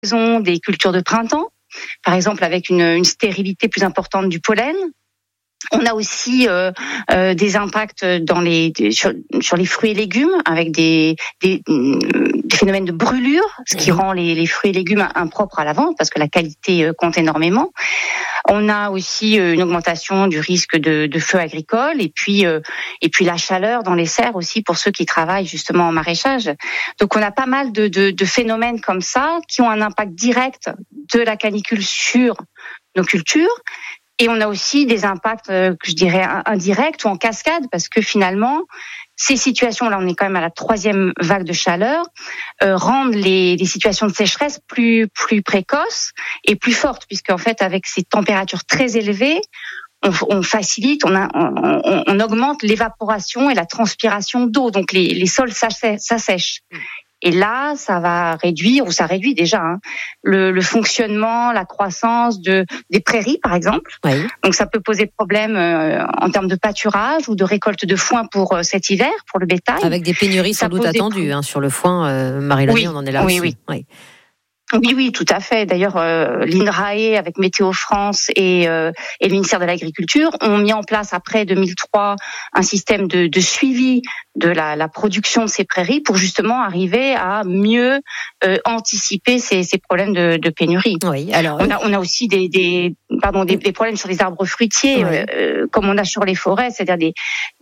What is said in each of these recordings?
des cultures de printemps, par exemple avec une stérilité plus importante du pollen. On a aussi des impacts sur les fruits et légumes avec des phénomènes de brûlure, ce qui rend les fruits et légumes impropres à la vente parce que la qualité compte énormément. On a aussi une augmentation du risque de feux agricoles et puis la chaleur dans les serres aussi pour ceux qui travaillent justement en maraîchage. Donc on a pas mal de phénomènes comme ça qui ont un impact direct de la canicule sur nos cultures. Et on a aussi des impacts que je dirais indirects ou en cascade parce que finalement ces situations, là on est quand même à la 3e vague de chaleur, rendent les situations de sécheresse plus précoces et plus fortes puisqu'en fait avec ces températures très élevées, on facilite, on augmente l'évaporation et la transpiration d'eau, donc les sols s'assèchent. Et là, ça va réduire, ou ça réduit déjà, le fonctionnement, la croissance des prairies, par exemple. Oui. Donc ça peut poser problème en termes de pâturage ou de récolte de foin pour cet hiver, pour le bétail. Avec des pénuries sans doute attendues sur le foin, Marie-Launay, on en est là aussi. Oui. Oui, tout à fait. D'ailleurs, l'INRAE avec Météo France et le ministère de l'Agriculture ont mis en place après 2003 un système de suivi de la production de ces prairies pour justement arriver à mieux anticiper ces problèmes de pénurie. Oui, alors on a aussi des problèmes sur les arbres fruitiers, comme on a sur les forêts, c'est-à-dire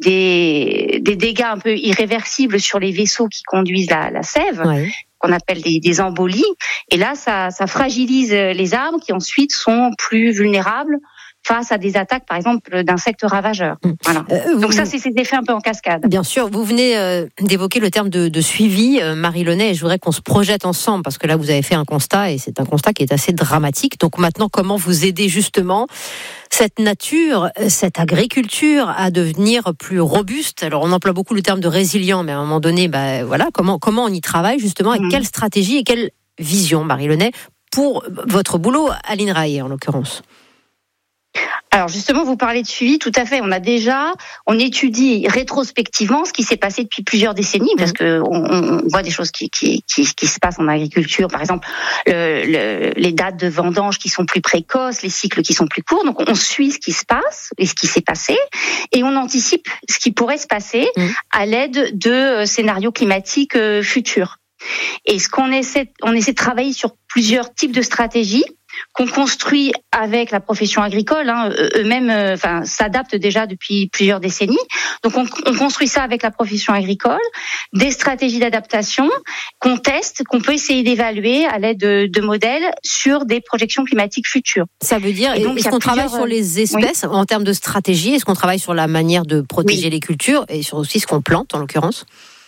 des dégâts un peu irréversibles sur les vaisseaux qui conduisent la sève. Oui. Qu'on appelle des embolies. Et là, ça fragilise les arbres qui ensuite sont plus vulnérables face à des attaques, par exemple, d'insectes ravageurs. Voilà. Donc ça, c'est ces effets un peu en cascade. Bien sûr, vous venez d'évoquer le terme de suivi, Marie-Launay, et je voudrais qu'on se projette ensemble, parce que là, vous avez fait un constat, et c'est un constat qui est assez dramatique. Donc maintenant, comment vous aider justement cette nature, cette agriculture à devenir plus robuste? Alors, on emploie beaucoup le terme de résilient, mais à un moment donné, comment on y travaille justement, et quelle stratégie et quelle vision, Marie-Launay, pour votre boulot à l'INRAE, en l'occurrence? Alors justement, vous parlez de suivi, tout à fait. On étudie rétrospectivement ce qui s'est passé depuis plusieurs décennies, parce que on voit des choses qui se passent en agriculture, par exemple les dates de vendange qui sont plus précoces, les cycles qui sont plus courts. Donc on suit ce qui se passe et ce qui s'est passé, et on anticipe ce qui pourrait se passer à l'aide de scénarios climatiques futurs. Et on essaie de travailler sur plusieurs types de stratégies qu'on construit avec la profession agricole, eux-mêmes s'adaptent déjà depuis plusieurs décennies. Donc on construit ça avec la profession agricole, des stratégies d'adaptation qu'on teste, qu'on peut essayer d'évaluer à l'aide de modèles sur des projections climatiques futures. Ça veut dire, est-ce qu'on travaille sur les espèces en termes de stratégie? Est-ce qu'on travaille sur la manière de protéger les cultures et sur aussi ce qu'on plante en l'occurrence?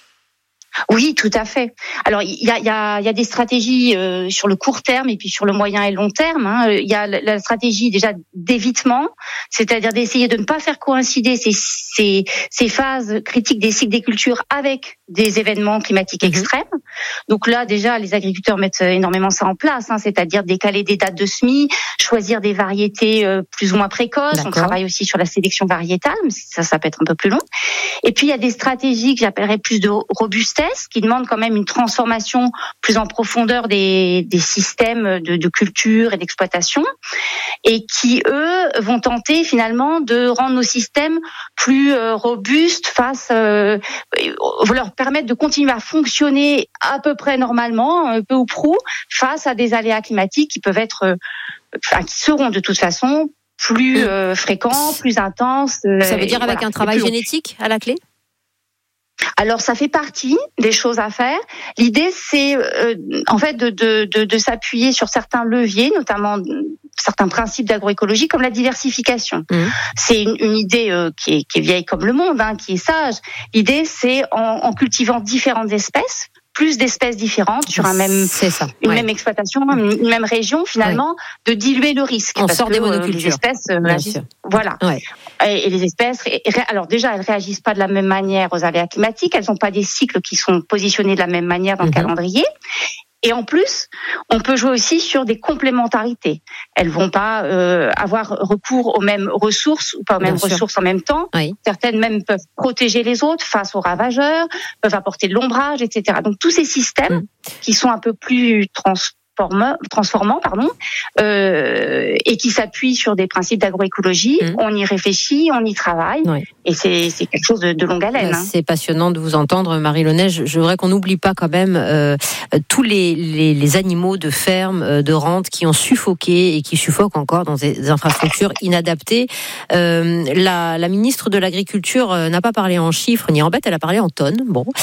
Oui, tout à fait. Alors, il y a des stratégies sur le court terme et puis sur le moyen et long terme. Il y a la stratégie déjà d'évitement, c'est-à-dire d'essayer de ne pas faire coïncider ces phases critiques des cycles des cultures avec des événements climatiques extrêmes. Donc là, déjà, les agriculteurs mettent énormément ça en place, c'est-à-dire décaler des dates de semis, choisir des variétés plus ou moins précoces. D'accord. On travaille aussi sur la sélection variétale, mais ça peut être un peu plus long. Et puis, il y a des stratégies que j'appellerais plus de robustesse, qui demandent quand même une transformation plus en profondeur des systèmes de culture et d'exploitation, et qui, eux, vont tenter finalement de rendre nos systèmes plus robustes vont leur permettre de continuer à fonctionner à peu près normalement, peu ou prou, face à des aléas climatiques qui peuvent être, qui seront de toute façon plus fréquents, plus intenses. Ça veut dire avec un travail génétique à la clé? Alors ça fait partie des choses à faire. L'idée c'est en fait de s'appuyer sur certains leviers, notamment certains principes d'agroécologie comme la diversification. C'est une idée qui est vieille comme le monde, qui est sage. L'idée c'est en cultivant différentes espèces, plus d'espèces différentes sur une même exploitation, une même région, finalement, de diluer le risque. On sort des monocultures. Les espèces voilà. Ouais. Et les espèces, alors déjà, elles réagissent pas de la même manière aux aléas climatiques. Elles n'ont pas des cycles qui sont positionnés de la même manière dans le calendrier. Et en plus, on peut jouer aussi sur des complémentarités. Elles vont pas avoir recours aux mêmes ressources ou pas aux mêmes ressources en même temps. Oui. Certaines même peuvent protéger les autres face aux ravageurs, peuvent apporter de l'ombrage, etc. Donc tous ces systèmes qui sont un peu plus transformant, et qui s'appuie sur des principes d'agroécologie. On y réfléchit, on y travaille, et c'est quelque chose de longue haleine. C'est passionnant de vous entendre, Marie Launay. Je voudrais qu'on n'oublie pas quand même tous les animaux de ferme, de rente qui ont suffoqué et qui suffoquent encore dans des infrastructures inadaptées. La ministre de l'Agriculture n'a pas parlé en chiffres ni en bêtes, elle a parlé en tonnes.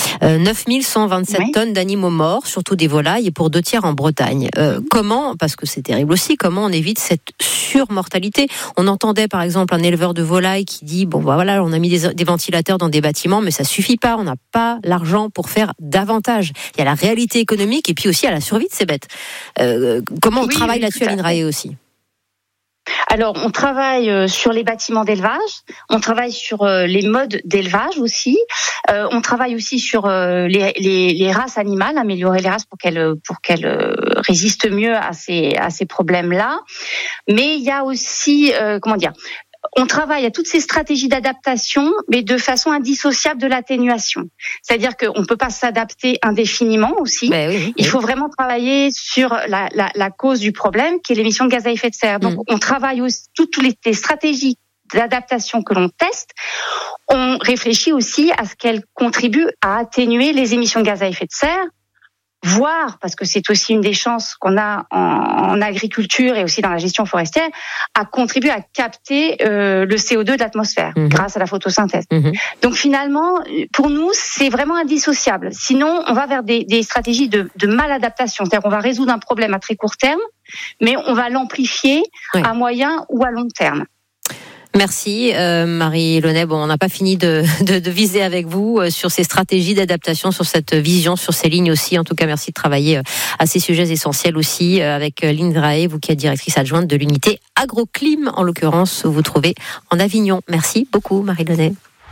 9127 tonnes d'animaux morts, surtout des volailles, et pour 2/3 en Bretagne. Comment, parce que c'est terrible aussi, comment on évite cette surmortalité? On entendait par exemple un éleveur de volailles qui dit voilà, on a mis des ventilateurs dans des bâtiments, mais ça suffit pas, on n'a pas l'argent pour faire davantage. Il y a la réalité économique et puis aussi à la survie de ces bêtes. Comment on travaille là-dessus à l'INRAE aussi? Alors, on travaille sur les bâtiments d'élevage, on travaille sur les modes d'élevage aussi, on travaille aussi sur les races animales, améliorer les races pour qu'elles résistent mieux à ces problèmes-là. Mais il y a aussi, on travaille à toutes ces stratégies d'adaptation, mais de façon indissociable de l'atténuation. C'est-à-dire qu'on ne peut pas s'adapter indéfiniment aussi. Il faut vraiment travailler sur la cause du problème, qui est l'émission de gaz à effet de serre. Donc, on travaille aussi toutes les stratégies d'adaptation que l'on teste. On réfléchit aussi à ce qu'elles contribuent à atténuer les émissions de gaz à effet de serre, voire, parce que c'est aussi une des chances qu'on a en agriculture et aussi dans la gestion forestière, à contribuer à capter le CO2 de l'atmosphère grâce à la photosynthèse. Donc finalement, pour nous, c'est vraiment indissociable. Sinon, on va vers des stratégies de maladaptation. C'est-à-dire qu'on va résoudre un problème à très court terme, mais on va l'amplifier à moyen ou à long terme. Merci Marie Launay. On n'a pas fini de viser avec vous sur ces stratégies d'adaptation, sur cette vision, sur ces lignes aussi. En tout cas, merci de travailler à ces sujets essentiels aussi avec l'INRAE, vous qui êtes directrice adjointe de l'unité Agroclim, en l'occurrence, vous vous trouvez en Avignon. Merci beaucoup Marie Launay.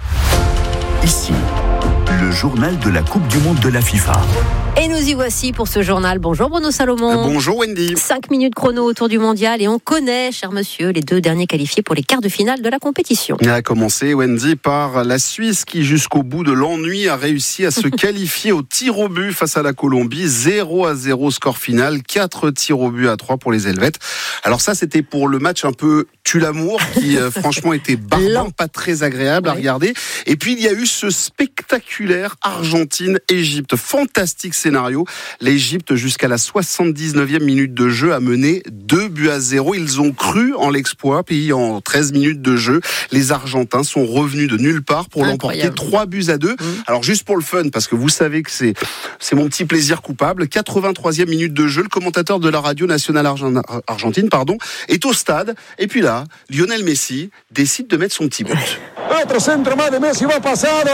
Ici, le journal de la Coupe du Monde de la FIFA. Et nous y voici pour ce journal. Bonjour Bruno Salomon. Bonjour Wendy. 5 minutes chrono autour du mondial et on connaît, cher monsieur, les 2 derniers qualifiés pour les quarts de finale de la compétition. On a commencé, Wendy, par la Suisse qui, jusqu'au bout de l'ennui, a réussi à se qualifier au tir au but face à la Colombie. 0-0 score final, 4 tirs au but à 3 pour les Helvètes. Alors ça, c'était pour le match un peu tue-l'amour qui, franchement, était barbant, pas très agréable à regarder. Et puis, il y a eu ce spectaculaire Argentine-Égypte. Fantastique scénario. L'Égypte, jusqu'à la 79e minute de jeu, a mené 2-0. Ils ont cru en l'exploit. Puis en 13 minutes de jeu, les Argentins sont revenus de nulle part pour l'emporter 3-2. Alors juste pour le fun, parce que vous savez que c'est mon petit plaisir coupable. 83e minute de jeu, le commentateur de la radio nationale argentine, est au stade. Et puis là, Lionel Messi décide de mettre son petit but. Otro centro más de Messi va pasado.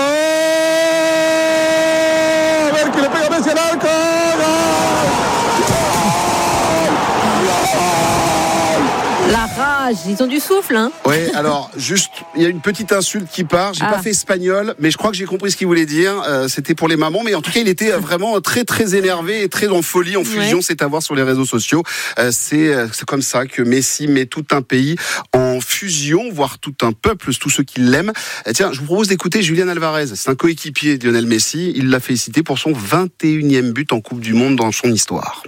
A ver que le pega Messi al arco. La rage, ils ont du souffle, hein. Oui, alors, juste, il y a une petite insulte qui part. J'ai pas fait espagnol, mais je crois que j'ai compris ce qu'il voulait dire. C'était pour les mamans, mais en tout cas, il était vraiment très, très énervé et très en folie, en fusion. C'est à voir sur les réseaux sociaux. C'est comme ça que Messi met tout un pays en fusion, voire tout un peuple, tous ceux qui l'aiment. Tiens, je vous propose d'écouter Julián Alvarez. C'est un coéquipier de Lionel Messi. Il l'a félicité pour son 21e but en Coupe du Monde dans son histoire.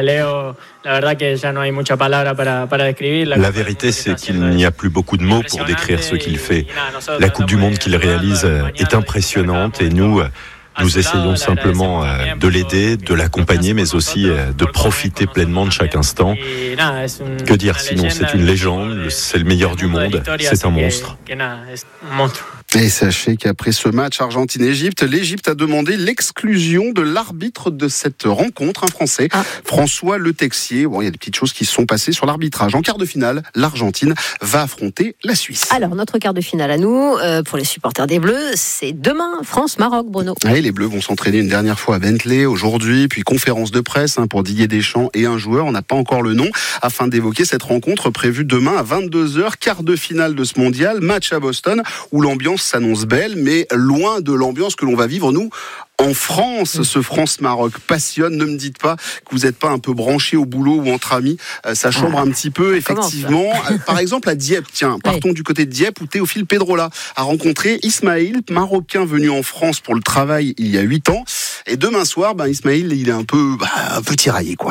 La vérité, c'est qu'il n'y a plus beaucoup de mots pour décrire ce qu'il fait. La Coupe du Monde qu'il réalise est impressionnante et nous essayons simplement de l'aider, de l'accompagner, mais aussi de profiter pleinement de chaque instant. Que dire sinon, c'est une légende, c'est le meilleur du monde, c'est un monstre. Et sachez qu'après ce match Argentine-Égypte, l'Égypte a demandé l'exclusion de l'arbitre de cette rencontre, un Français, François Le Texier. Bon, il y a des petites choses qui se sont passées sur l'arbitrage. En quart de finale, l'Argentine va affronter la Suisse. Alors, notre quart de finale à nous, pour les supporters des Bleus, c'est demain, France-Maroc, Bruno. Et les Bleus vont s'entraîner une dernière fois à Bentley aujourd'hui, puis conférence de presse pour Didier Deschamps et un joueur, on n'a pas encore le nom, afin d'évoquer cette rencontre prévue demain à 22h, quart de finale de ce mondial, match à Boston, où l'ambiance s'annonce belle, mais loin de l'ambiance que l'on va vivre, nous, en France. Ce France-Maroc passionne. Ne me dites pas que vous n'êtes pas un peu branché au boulot ou entre amis. Ça chambre un petit peu, effectivement. Par exemple, à Dieppe, tiens, partons du côté de Dieppe, où Théophile Pedrola a rencontré Ismaïl, marocain venu en France pour le travail il y a 8 ans. Et demain soir, Ismaïl, il est un peu tiraillé, quoi.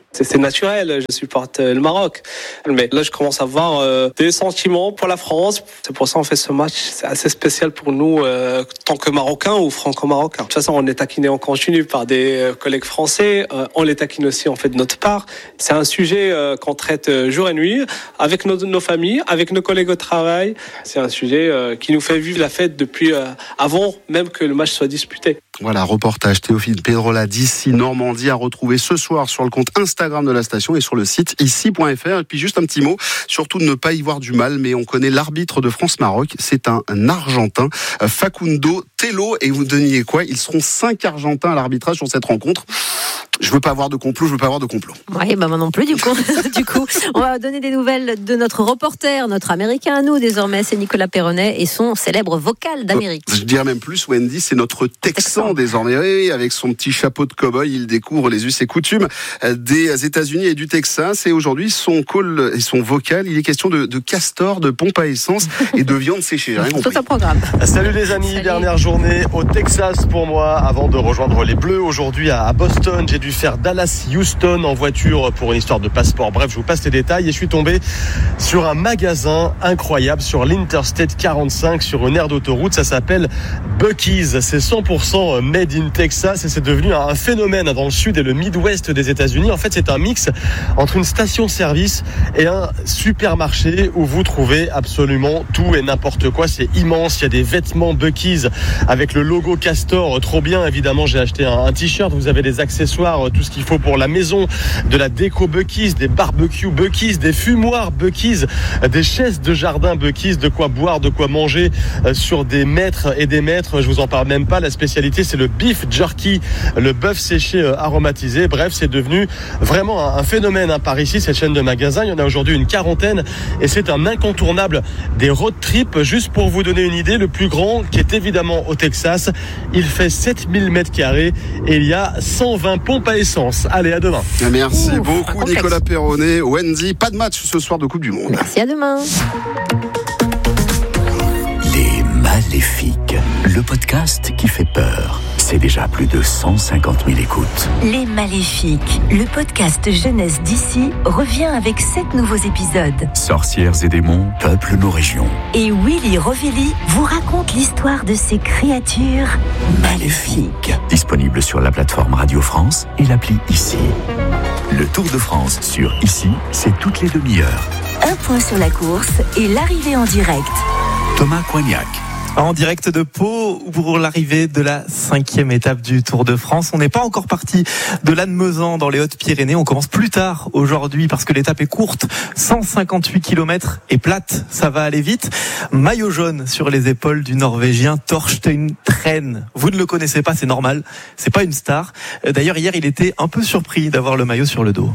C'est naturel, je supporte le Maroc. Mais là, je commence à avoir des sentiments pour la France. C'est pour ça, on fait ce match. C'est assez spécial pour nous, tant que Marocains ou Franco-Marocains. De toute façon, on est taquiné en continu par des collègues français. On les taquine aussi, on fait de notre part. C'est un sujet qu'on traite jour et nuit, avec nos familles, avec nos collègues au travail. C'est un sujet qui nous fait vivre la fête depuis avant même que le match soit disputé. Voilà, reportage Théophile Pedrola d'ici Normandie à retrouver ce soir sur le compte Instagram de la station et sur le site ici.fr. Et puis juste un petit mot, surtout de ne pas y voir du mal, mais on connaît l'arbitre de France-Maroc, c'est un Argentin, Facundo Tello, et vous deviniez quoi, ils seront 5 Argentins à l'arbitrage sur cette rencontre. Je veux pas avoir de complot. Oui, moi non plus, du coup. On va donner des nouvelles de notre reporter, notre Américain à nous, désormais, c'est Nicolas Perronnet et son célèbre vocal d'Amérique. Je dirais même plus, Wendy, c'est notre Texan désormais. Oui, avec son petit chapeau de cow-boy, il découvre les us et coutumes des États-Unis et du Texas. Et aujourd'hui, son call et son vocal, il est question de castor, de pompe à essence et de viande séchée. Tout un programme. Salut les amis, dernière journée au Texas pour moi avant de rejoindre les Bleus aujourd'hui à Boston. J'ai dû faire Dallas-Houston en voiture pour une histoire de passeport. Bref, je vous passe les détails et je suis tombé sur un magasin incroyable sur l'Interstate 45 sur une aire d'autoroute. Ça s'appelle Buc-ee's. C'est 100% made in Texas et c'est devenu un phénomène dans le sud et le Midwest des États-Unis. En fait, c'est un mix entre une station-service et un supermarché où vous trouvez absolument tout et n'importe quoi. C'est immense. Il y a des vêtements Buc-ee's avec le logo Castor. Trop bien, évidemment. J'ai acheté un t-shirt. Vous avez des accessoires, tout ce qu'il faut pour la maison, de la déco Buc-ee's, des barbecues Buc-ee's, des fumoirs Buc-ee's, des chaises de jardin Buc-ee's, de quoi boire, de quoi manger sur des mètres et des mètres. Je vous en parle même pas. La spécialité, c'est le beef jerky, le bœuf séché aromatisé. Bref, c'est devenu vraiment un phénomène par ici, cette chaîne de magasins. Il y en a aujourd'hui une quarantaine et c'est un incontournable des road trips. Juste pour vous donner une idée, le plus grand, qui est évidemment au Texas, il fait 7000 m² et il y a 120 pompes à essence. Allez, à demain. Merci beaucoup Nicolas Perronnet. Wendy, pas de match ce soir de Coupe du Monde. Merci, à demain. Les Maléfiques, le podcast qui fait peur. C'est déjà plus de 150 000 écoutes. Les Maléfiques, le podcast jeunesse d'ici, revient avec 7 nouveaux épisodes. Sorcières et démons peuplent nos régions. Et Willy Rovelli vous raconte l'histoire de ces créatures maléfiques. Disponible sur la plateforme Radio France et l'appli Ici. Le Tour de France sur Ici, c'est toutes les demi-heures. Un point sur la course et l'arrivée en direct. Thomas Coignac. En direct de Pau pour l'arrivée de la 5e étape du Tour de France. On n'est pas encore parti de Lannemezan dans les Hautes-Pyrénées. On commence plus tard aujourd'hui parce que l'étape est courte. 158 km et plate. Ça va aller vite. Maillot jaune sur les épaules du Norvégien Torstein Tren. Vous ne le connaissez pas, c'est normal. C'est pas une star. D'ailleurs, hier, il était un peu surpris d'avoir le maillot sur le dos.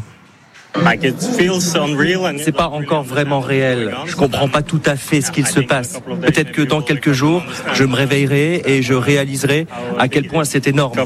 C'est pas encore vraiment réel. Je comprends pas tout à fait ce qu'il se passe. Peut-être que dans quelques jours, je me réveillerai et je réaliserai à quel point c'est énorme.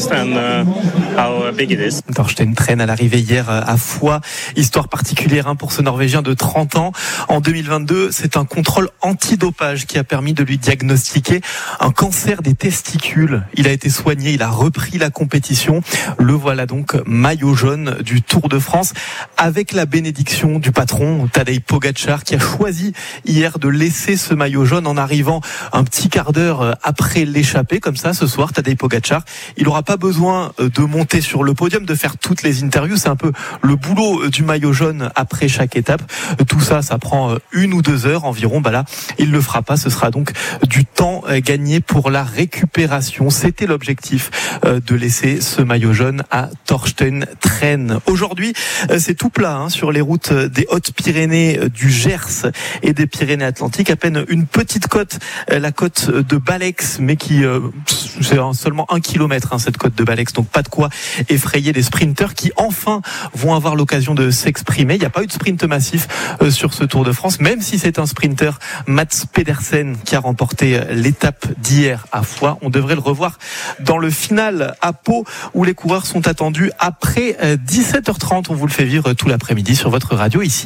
Torstein Tren à l'arrivée hier à Foix. Histoire particulière pour ce Norvégien de 30 ans. En 2022, c'est un contrôle antidopage qui a permis de lui diagnostiquer un cancer des testicules. Il a été soigné, il a repris la compétition. Le voilà donc maillot jaune du Tour de France, avec la bénédiction du patron Tadej Pogačar, qui a choisi hier de laisser ce maillot jaune en arrivant un petit quart d'heure après l'échappée. Comme ça, ce soir, Tadej Pogačar, il n'aura pas besoin de monter sur le podium, de faire toutes les interviews. C'est un peu le boulot du maillot jaune après chaque étape. Tout ça, ça prend 1 ou 2 heures environ. Là, il le fera pas. Ce sera donc du temps gagné pour la récupération. C'était l'objectif de laisser ce maillot jaune à Torstein Tren. Aujourd'hui, c'est tout plat sur les routes des Hautes-Pyrénées, du Gers et des Pyrénées-Atlantiques. À peine une petite côte, la côte de Balex, mais qui c'est seulement 1 kilomètre cette côte de Balex. Donc pas de quoi effrayer les sprinteurs qui enfin vont avoir l'occasion de s'exprimer. Il n'y a pas eu de sprint massif sur ce Tour de France, même si c'est un sprinter, Mats Pedersen, qui a remporté l'étape d'hier à Foix. On devrait le revoir dans le final à Pau, où les coureurs sont attendus après 17h30. On vous le fait vivre tout l'après-midi sur votre radio ici.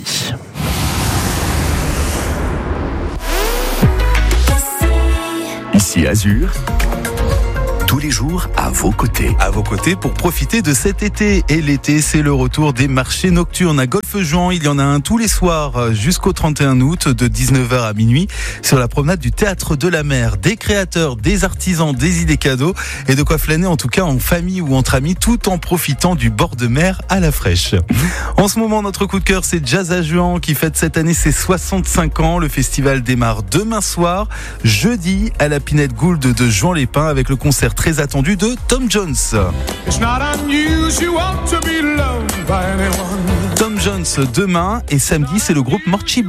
Ici Azur, tous les jours à vos côtés. À vos côtés pour profiter de cet été. Et l'été, c'est le retour des marchés nocturnes à Golfe-Juan. Il y en a un tous les soirs jusqu'au 31 août de 19h à minuit sur la promenade du Théâtre de la Mer. Des créateurs, des artisans, des idées cadeaux et de quoi flâner en tout cas en famille ou entre amis tout en profitant du bord de mer à la fraîche. En ce moment, notre coup de cœur, c'est Jazz à Juan qui fête cette année ses 65 ans. Le festival démarre demain soir, jeudi, à la Pinette Gould de Juan-les-Pins avec le concert très attendu de Tom Jones. Tom Jones demain et samedi, c'est le groupe Morchiba.